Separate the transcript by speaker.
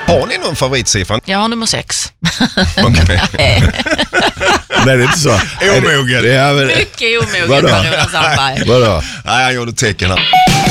Speaker 1: Har ni någon favoritsiffra?
Speaker 2: Jag har nummer 6.
Speaker 1: Okay.
Speaker 3: Nej, det är inte så.
Speaker 1: Omogen.
Speaker 2: Mycket omogen, Carola Sandberg.
Speaker 3: Vadå?
Speaker 1: Nej, jag gjorde tecken här.